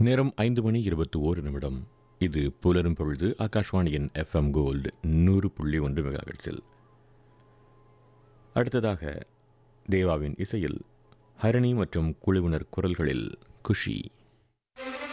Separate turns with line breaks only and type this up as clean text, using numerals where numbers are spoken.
நேரம் 5:21. இது புலரும் பொழுது ஆகாஷ்வாணியின் FM கோல்டு 100.1 மெகாஹெர்ட்ஸில். அடுத்ததாக தேவாவின் இசையில் ஹரிணி மற்றும் குழுவினர் குரல்களில் குஷி.